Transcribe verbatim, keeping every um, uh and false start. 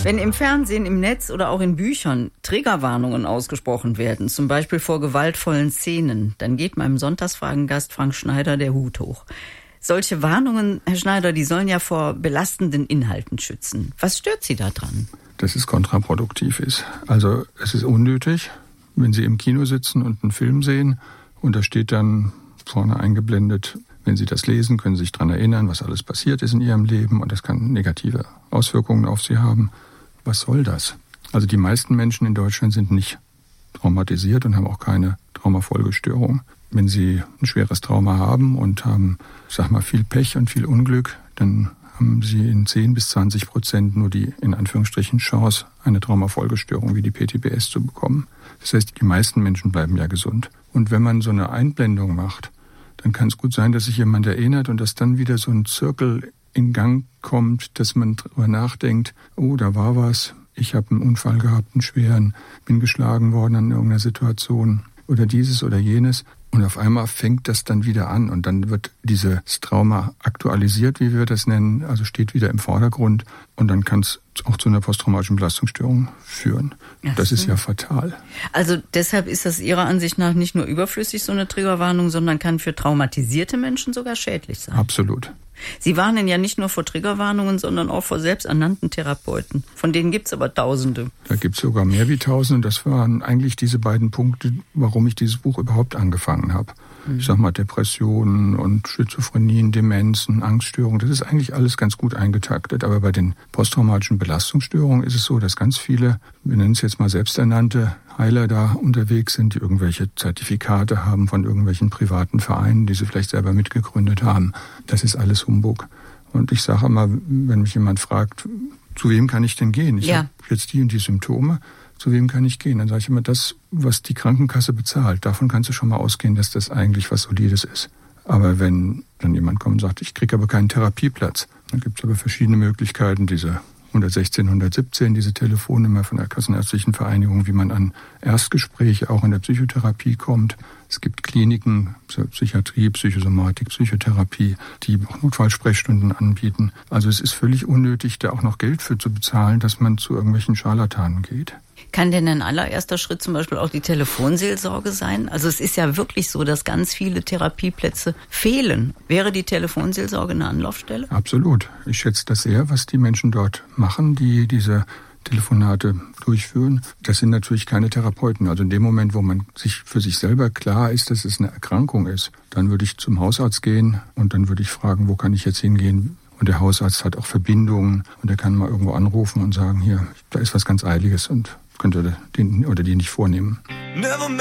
Wenn im Fernsehen, im Netz oder auch in Büchern Triggerwarnungen ausgesprochen werden, zum Beispiel vor gewaltvollen Szenen, dann geht meinem Sonntagsfragengast Frank Schneider der Hut hoch. Solche Warnungen, Herr Schneider, die sollen ja vor belastenden Inhalten schützen. Was stört Sie da dran? Dass es kontraproduktiv ist. Also es ist unnötig, wenn Sie im Kino sitzen und einen Film sehen und da steht dann vorne eingeblendet, wenn Sie das lesen, können Sie sich daran erinnern, was alles passiert ist in Ihrem Leben und das kann negative Auswirkungen auf Sie haben. Was soll das? Also die meisten Menschen in Deutschland sind nicht traumatisiert und haben auch keine Traumafolgestörung. Wenn Sie ein schweres Trauma haben und haben, ich sag mal, viel Pech und viel Unglück, dann haben Sie in zehn bis zwanzig Prozent nur die, in Anführungsstrichen, Chance, eine Traumafolgestörung wie die P T B S zu bekommen. Das heißt, die meisten Menschen bleiben ja gesund. Und wenn man so eine Einblendung macht, dann kann es gut sein, dass sich jemand erinnert und dass dann wieder so ein Zirkel in Gang kommt, dass man darüber nachdenkt, oh, da war was, ich habe einen Unfall gehabt, einen schweren, bin geschlagen worden an irgendeiner Situation oder dieses oder jenes. Und auf einmal fängt das dann wieder an und dann wird dieses Trauma aktualisiert, wie wir das nennen, also steht wieder im Vordergrund und dann kann es auch zu einer posttraumatischen Belastungsstörung führen. Ach das so. Ist ja fatal. Also deshalb ist das Ihrer Ansicht nach nicht nur überflüssig, so eine Triggerwarnung, sondern kann für traumatisierte Menschen sogar schädlich sein. Absolut. Sie warnen ja nicht nur vor Triggerwarnungen, sondern auch vor selbsternannten Therapeuten. Von denen gibt es aber Tausende. Da gibt es sogar mehr wie Tausende. Das waren eigentlich diese beiden Punkte, warum ich dieses Buch überhaupt angefangen habe. Mhm. Ich sag mal Depressionen und Schizophrenien, Demenzen, Angststörungen. Das ist eigentlich alles ganz gut eingetaktet. Aber bei den posttraumatischen Belastungsstörungen ist es so, dass ganz viele, wir nennen es jetzt mal selbsternannte Heiler da unterwegs sind, die irgendwelche Zertifikate haben von irgendwelchen privaten Vereinen, die sie vielleicht selber mitgegründet haben. Das ist alles Humbug. Und ich sage immer, wenn mich jemand fragt, zu wem kann ich denn gehen? Ich ja. habe jetzt die und die Symptome, zu wem kann ich gehen? Dann sage ich immer, das, was die Krankenkasse bezahlt, davon kannst du schon mal ausgehen, dass das eigentlich was Solides ist. Aber wenn dann jemand kommt und sagt, ich kriege aber keinen Therapieplatz, dann gibt es aber verschiedene Möglichkeiten, diese hundertsechzehn, hundertsiebzehn, diese Telefonnummer von der Kassenärztlichen Vereinigung, wie man an Erstgespräche auch in der Psychotherapie kommt. Es gibt Kliniken, Psychiatrie, Psychosomatik, Psychotherapie, die auch Notfallsprechstunden anbieten. Also es ist völlig unnötig, da auch noch Geld für zu bezahlen, dass man zu irgendwelchen Scharlatanen geht. Kann denn ein allererster Schritt zum Beispiel auch die Telefonseelsorge sein? Also es ist ja wirklich so, dass ganz viele Therapieplätze fehlen. Wäre die Telefonseelsorge eine Anlaufstelle? Absolut. Ich schätze das sehr, was die Menschen dort machen, die diese Telefonate durchführen. Das sind natürlich keine Therapeuten. Also in dem Moment, wo man sich für sich selber klar ist, dass es eine Erkrankung ist, dann würde ich zum Hausarzt gehen und dann würde ich fragen, wo kann ich jetzt hingehen? Und der Hausarzt hat auch Verbindungen und er kann mal irgendwo anrufen und sagen, hier, da ist was ganz Eiliges und könnte den oder die nicht vornehmen. Never